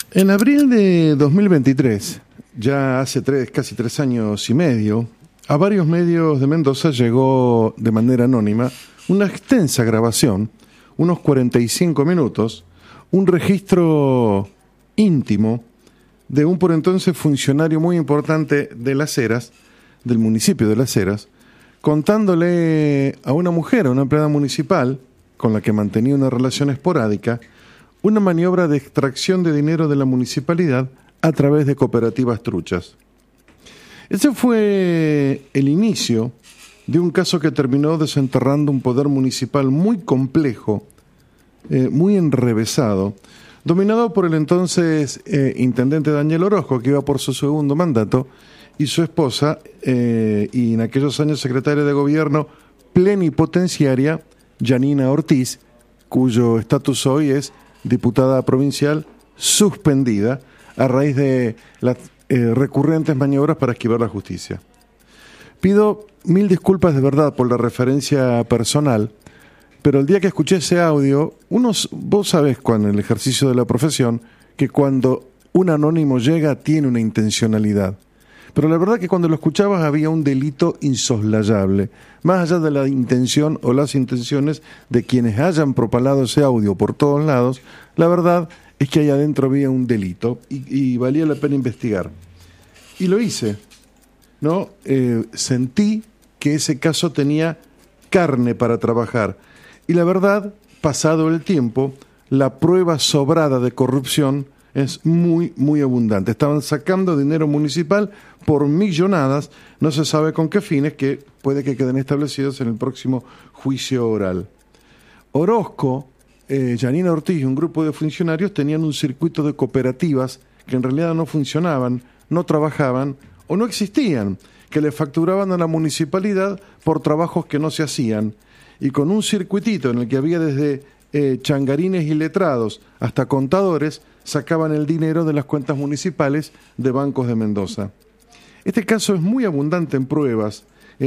En abril de 2023, ya hace casi 3 años y medio, a varios medios de Mendoza llegó de manera anónima una extensa grabación, unos 45 minutos, un registro íntimo de un por entonces funcionario muy importante de Las Heras, del municipio de Las Heras, contándole a una mujer, a una empleada municipal, con la que mantenía una relación esporádica, una maniobra de extracción de dinero de la municipalidad a través de cooperativas truchas. Ese fue el inicio de un caso que terminó desenterrando un poder municipal muy complejo, muy enrevesado, dominado por el entonces intendente Daniel Orozco, que iba por su segundo mandato, y su esposa, y en aquellos años secretaria de gobierno plenipotenciaria, Yanina Ortiz, cuyo estatus hoy es diputada provincial suspendida a raíz de las recurrentes maniobras para esquivar la justicia. Pido 1000 disculpas de verdad por la referencia personal, pero el día que escuché ese audio, vos sabés con el ejercicio de la profesión que cuando un anónimo llega tiene una intencionalidad. Pero la verdad que cuando lo escuchabas había un delito insoslayable, más allá de la intención o las intenciones de quienes hayan propalado ese audio por todos lados. La verdad es que ahí adentro había un delito y valía la pena investigar. Y lo hice, ¿no? Sentí que ese caso tenía carne para trabajar. Y la verdad, pasado el tiempo, la prueba sobrada de corrupción es muy, muy abundante. Estaban sacando dinero municipal por millonadas, no se sabe con qué fines, que puede que queden establecidos en el próximo juicio oral. Orozco, Yanina Ortiz y un grupo de funcionarios tenían un circuito de cooperativas que en realidad no funcionaban, no trabajaban o no existían, que le facturaban a la municipalidad por trabajos que no se hacían, y con un circuitito en el que había desde changarines y letrados hasta contadores, sacaban el dinero de las cuentas municipales de bancos de Mendoza. Este caso es muy abundante en pruebas.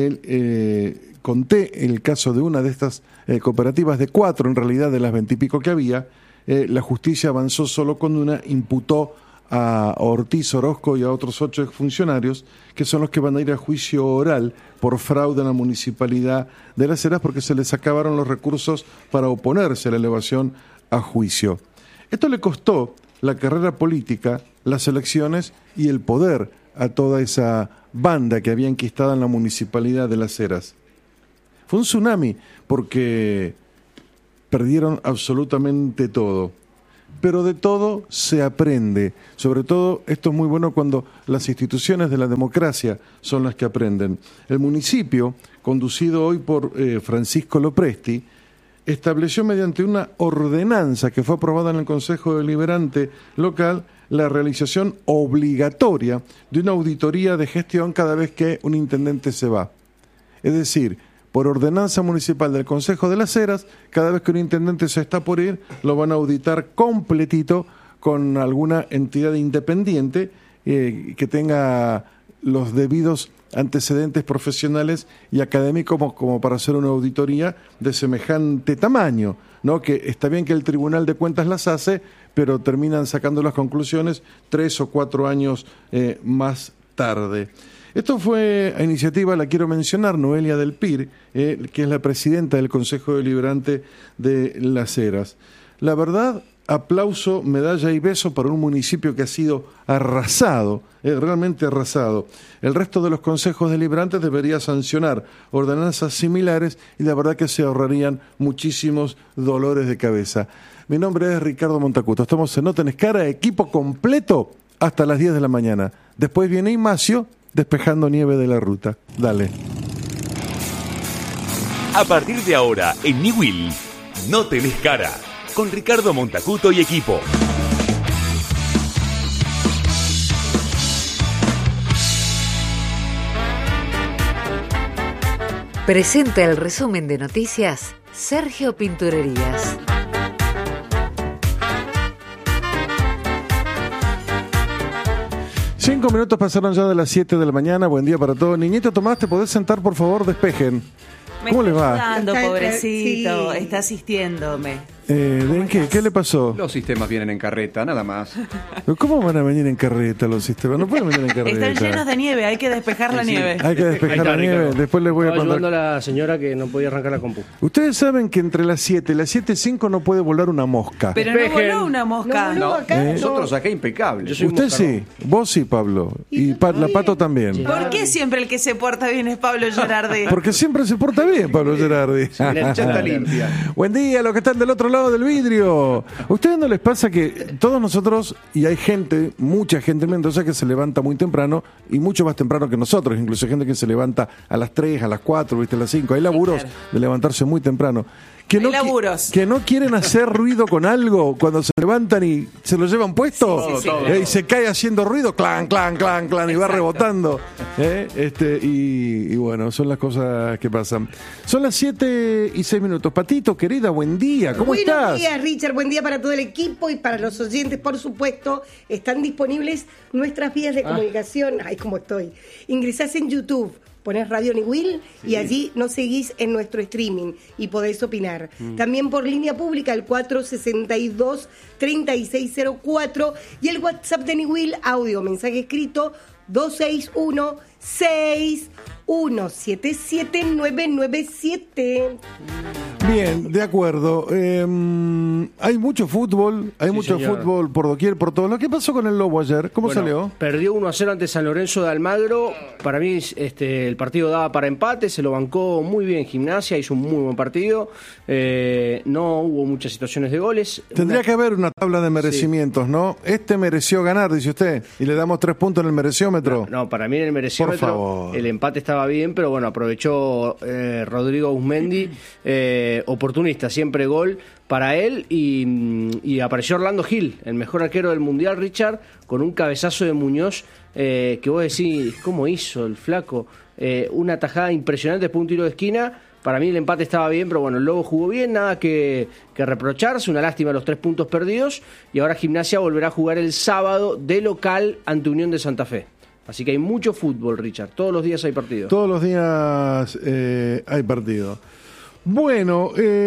Conté el caso de una de estas cooperativas, de 4 en realidad de las 20 y pico que había. La justicia avanzó solo con una, imputó a Ortiz, Orozco y a otros 8 exfuncionarios, que son los que van a ir a juicio oral por fraude a la municipalidad de Las Heras, porque se les acabaron los recursos para oponerse a la elevación a juicio. Esto le costó la carrera política, las elecciones y el poder a toda esa banda que había enquistada en la municipalidad de Las Heras. Fue un tsunami porque perdieron absolutamente todo. Pero de todo se aprende. Sobre todo, esto es muy bueno cuando las instituciones de la democracia son las que aprenden. El municipio, conducido hoy por Francisco Lopresti, estableció mediante una ordenanza que fue aprobada en el Consejo Deliberante local la realización obligatoria de una auditoría de gestión cada vez que un intendente se va. Es decir, por ordenanza municipal del Consejo de Las Heras, cada vez que un intendente se está por ir, lo van a auditar completito con alguna entidad independiente que tenga los debidos antecedentes profesionales y académicos como para hacer una auditoría de semejante tamaño, ¿no? Que está bien que el Tribunal de Cuentas las hace, pero terminan sacando las conclusiones 3 o 4 años más tarde. Esto fue a iniciativa, la quiero mencionar, Noelia del Pir, que es la presidenta del Consejo Deliberante de Las Heras. La verdad, aplauso, medalla y beso para un municipio que ha sido arrasado, realmente arrasado. El resto de los consejos deliberantes debería sancionar ordenanzas similares y la verdad que se ahorrarían muchísimos dolores de cabeza. Mi nombre es Ricardo Montacuto, estamos en No Tenés Cara, equipo completo hasta las 10 de la mañana. Después viene Ignacio despejando nieve de la ruta. Dale. A partir de ahora, en Niwil, No Tenés Cara, con Ricardo Montacuto y equipo. Presenta el resumen de noticias Sergio Pinturerías. Cinco minutos pasaron ya de las 7 de la mañana. Buen día para todos. Niñito Tomás, ¿te podés sentar, por favor? Despejen. ¿Cómo le va? Pobrecito, sí. Está asistiéndome. ¿En qué? ¿Qué le pasó? Los sistemas vienen en carreta, nada más. ¿Cómo van a venir en carreta los sistemas? No pueden venir en carreta. Están llenos de nieve, hay que despejar la nieve. Hay que despejar la nieve. Después les voy a Estaba contar. ayudando a la señora que no podía arrancar la compu. Ustedes saben que entre las 7 y las 7:05 no puede volar una mosca. Pero no voló una mosca. No, acá, nosotros acá impecables. Yo soy Usted sí, vos sí, Pablo. Y la Pato también. ¿Por qué siempre el que se porta bien es Pablo Gerardi? Porque siempre se porta bien, Pablo Gerardi. Ya está limpia. Buen día, los que están del otro lado del vidrio. ¿Ustedes no les pasa que todos nosotros, y hay gente, mucha gente en Mendoza que se levanta muy temprano, y mucho más temprano que nosotros, incluso hay gente que se levanta a las 3, a las 4, ¿viste? A las 5. Hay laburos claro. de levantarse muy temprano. Que Hay no, laburos. que no quieren hacer ruido con algo cuando se levantan y se lo llevan puesto. Sí, sí, sí. Todo. Y se cae haciendo ruido, clan, clan, clan, clan, y va Exacto. rebotando. Y bueno, son las cosas que pasan. Son las 7:06. Patito, querida, buen día. ¿Cómo Buenos estás? días, Richard. Buen día para todo el equipo y para los oyentes, por supuesto. Están disponibles nuestras vías de comunicación. Ay, cómo estoy. Ingresás en YouTube, ponés Radio Niwil y allí nos seguís en nuestro streaming y podés opinar. También por línea pública, el 462-3604 y el WhatsApp de Niwil, audio, mensaje escrito, 261-6177-997. Bien, de acuerdo. Hay mucho fútbol, señor. fútbol por doquier, por todo. ¿Qué pasó con el Lobo ayer? ¿Cómo Bueno, salió? Perdió 1-0 ante San Lorenzo de Almagro. Para mí el partido daba para empate, se lo bancó muy bien Gimnasia, hizo un muy buen partido. No hubo muchas situaciones de goles. Tendría que haber una tabla de merecimientos, ¿no? Este mereció ganar, dice usted, y le damos 3 puntos en el mereciómetro. No, para mí en el mereciómetro Por favor. el empate estaba bien, pero bueno, aprovechó Rodrigo Guzmendi, oportunista, siempre gol para él, y apareció Orlando Gil, el mejor arquero del Mundial, Richard, con un cabezazo de Muñoz, que vos decís, ¿cómo hizo el flaco? Una tajada impresionante después de un tiro de esquina. Para mí el empate estaba bien, pero bueno, el Lobo jugó bien, nada que reprocharse, una lástima los 3 puntos perdidos, y ahora Gimnasia volverá a jugar el sábado de local ante Unión de Santa Fe. Así que hay mucho fútbol, Richard, todos los días hay partido. Todos los días hay partido. Bueno,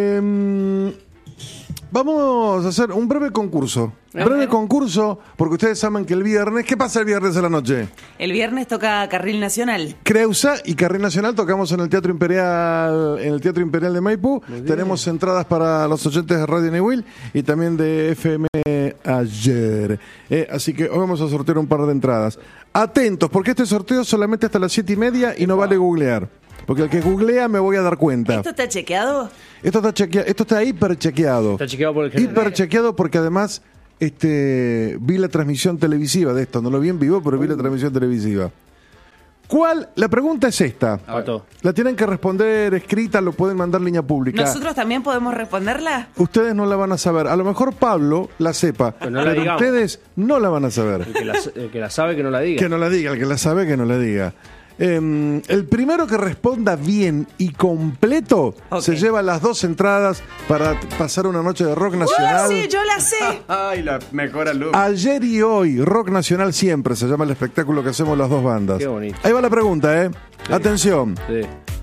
vamos a hacer un breve concurso. Breve concurso, porque ustedes saben que el viernes... ¿Qué pasa el viernes a la noche? El viernes toca Carril Nacional. Creusa y Carril Nacional tocamos en el Teatro Imperial, de Maipú. Tenemos entradas para los oyentes de Radio Niwil y también de FM ayer. Así que hoy vamos a sortear un par de entradas. Atentos, porque este sorteo es solamente hasta las 7:30 y no vale googlear. Porque el que googlea me voy a dar cuenta. ¿Esto está chequeado? Esto está hiper chequeado. Está chequeado por el general. Hiper chequeado porque además vi la transmisión televisiva de esto. No lo vi en vivo, pero vi la transmisión televisiva. La pregunta es esta. Pato. La tienen que responder escrita, lo pueden mandar línea pública. ¿Nosotros también podemos responderla? Ustedes no la van a saber. A lo mejor Pablo la sepa, Pero no la pero digamos. ustedes no la van a saber. El que la sabe que no la diga. Que no la diga, el que la sabe que no la diga. El primero que responda bien y completo Ok. se lleva las 2 entradas para pasar una noche de rock nacional. Sí, yo la sé. Ay, la mejor alumna. Ayer y hoy, Rock Nacional Siempre se llama el espectáculo que hacemos las 2 bandas. Qué bonito. Ahí va la pregunta, ¿eh? Sí. Atención. Sí.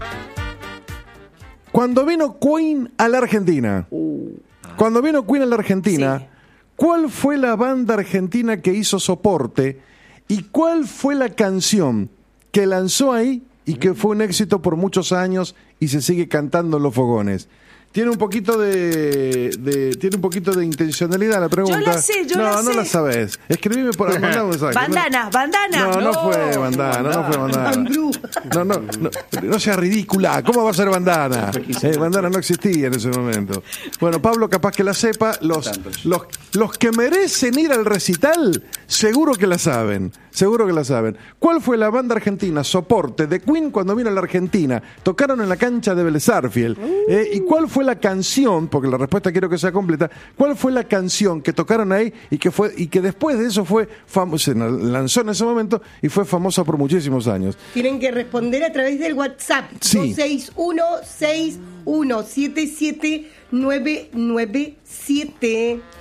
Cuando vino Queen a la Argentina, Sí. ¿cuál fue la banda argentina que hizo soporte y cuál fue la canción que lanzó ahí y que fue un éxito por muchos años y se sigue cantando en los fogones? Tiene un poquito de intencionalidad la pregunta. Yo la sé, yo no, la no sé. la sabes. Escribime por mandame un mensaje. Bandana. No fue bandana. No sea ridícula. ¿Cómo va a ser bandana? Bandana no existía en ese momento. Bueno, Pablo capaz que la sepa. Los que merecen ir al recital, seguro que la saben. ¿Cuál fue la banda argentina soporte de Queen cuando vino a la Argentina? Tocaron en la cancha de Vélez Sarsfield. ¿Y cuál fue la canción? Porque la respuesta quiero que sea completa. ¿Cuál fue la canción que tocaron ahí y que después de eso fue famosa? Se lanzó en ese momento y fue famosa por muchísimos años. Tienen que responder a través del WhatsApp. Sí. 261-6177-997.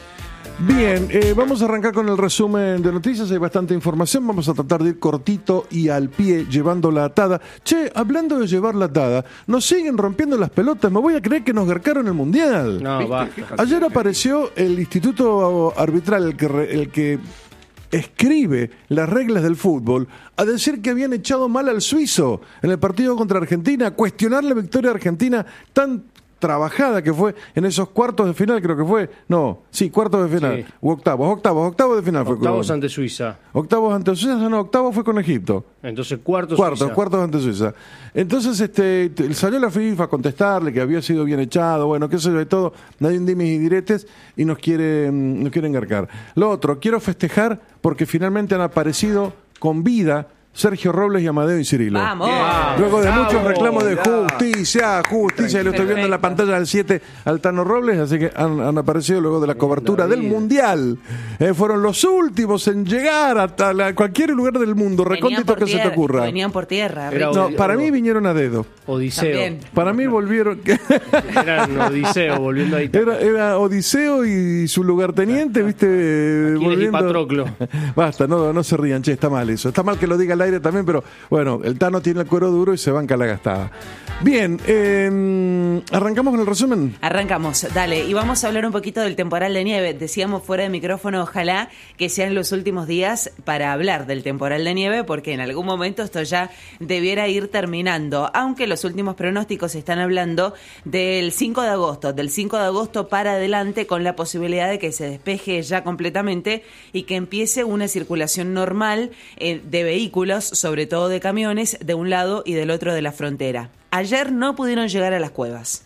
Bien, vamos a arrancar con el resumen de noticias. Hay bastante información. Vamos a tratar de ir cortito y al pie, llevando la atada. Che, hablando de llevar la atada, nos siguen rompiendo las pelotas. Me voy a creer que nos garcaron el Mundial. No, basta. Ayer apareció el Instituto Arbitral, el que escribe las reglas del fútbol, a decir que habían echado mal al suizo en el partido contra Argentina, a cuestionar la victoria argentina tan trabajada que fue en esos cuartos de final, creo que fue. No, sí, cuartos de final. Sí. U octavos de final fue. Octavos ante Suiza. Octavos ante Suiza, no, octavos fue con Egipto. Entonces cuartos Ante Suiza. Entonces salió la FIFA a contestarle que había sido bien echado, bueno, qué sé yo de todo, nadie un dimes y diretes y nos quieren engarcar. Lo otro, quiero festejar porque finalmente han aparecido con vida Sergio Robles y Amadeo y Cirilo. ¡Vamos! Luego de muchos ¡Vamos! reclamos de justicia, y lo estoy viendo en la pantalla del 7 al Tano Robles, así que han aparecido luego de la cobertura del Mundial. Fueron los últimos en llegar hasta cualquier lugar del mundo, recóndito que se te ocurra. Venían por tierra. Era Richard. No, para mí vinieron a dedo. Odiseo. También. Para mí volvieron... Era un Odiseo volviendo ahí. Era Odiseo y su lugarteniente, ¿viste? Aquiles y Patroclo. Basta, no se rían, che, está mal eso. Está mal que lo diga al aire también, pero bueno, el Tano tiene el cuero duro y se banca la gastada. Bien, ¿arrancamos con el resumen? Arrancamos, dale, y vamos a hablar un poquito del temporal de nieve. Decíamos fuera de micrófono, ojalá que sean los últimos días para hablar del temporal de nieve, porque en algún momento esto ya debiera ir terminando, aunque los últimos pronósticos están hablando del 5 de agosto para adelante, con la posibilidad de que se despeje ya completamente y que empiece una circulación normal de vehículos, sobre todo de camiones, de un lado y del otro de la frontera. Ayer no pudieron llegar a las cuevas.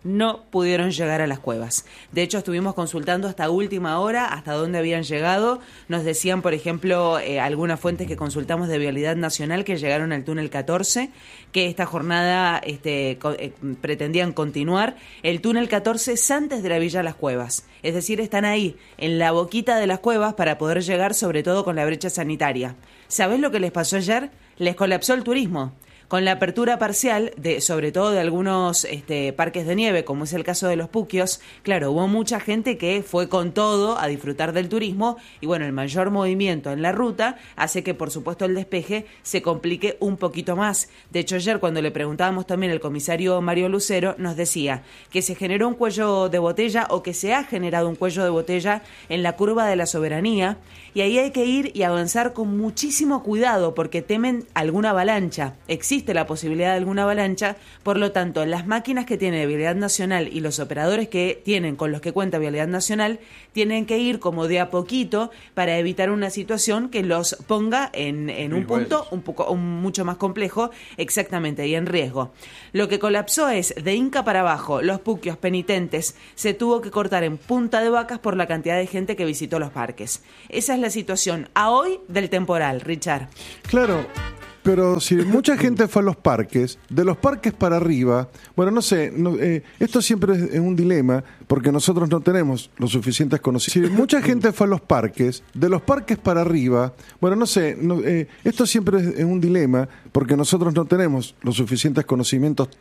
De hecho, estuvimos consultando hasta última hora hasta dónde habían llegado. Nos decían, por ejemplo, algunas fuentes que consultamos de Vialidad Nacional que llegaron al túnel 14, que esta jornada pretendían continuar. El túnel 14 es antes de la Villa Las Cuevas. Es decir, están ahí, en la boquita de las cuevas, para poder llegar, sobre todo con la brecha sanitaria. ¿Sabés lo que les pasó ayer? Les colapsó el turismo. Con la apertura parcial, sobre todo de algunos parques de nieve, como es el caso de los Puquios, claro, hubo mucha gente que fue con todo a disfrutar del turismo y bueno, el mayor movimiento en la ruta hace que, por supuesto, el despeje se complique un poquito más. De hecho, ayer cuando le preguntábamos también al comisario Mario Lucero, nos decía que se generó un cuello de botella o que se ha generado un cuello de botella en la curva de la Soberanía y ahí hay que ir y avanzar con muchísimo cuidado porque temen alguna avalancha. Existe la posibilidad de alguna avalancha, por lo tanto, las máquinas que tiene Vialidad Nacional y los operadores que tienen con los que cuenta Vialidad Nacional tienen que ir como de a poquito para evitar una situación que los ponga en un punto mucho más complejo, exactamente, y en riesgo. Lo que colapsó es de Inca para abajo, los Puquios, Penitentes, se tuvo que cortar en punta de vacas por la cantidad de gente que visitó los parques. Esa es la situación a hoy del temporal, Richard. Claro. Pero si mucha gente fue a los parques, de los parques para arriba, bueno, no sé, esto siempre es un dilema, porque nosotros no tenemos los suficientes conocimientos. Si mucha gente fue a los parques, de los parques para arriba, bueno, no sé, esto siempre es un dilema, porque nosotros no tenemos los suficientes conocimientos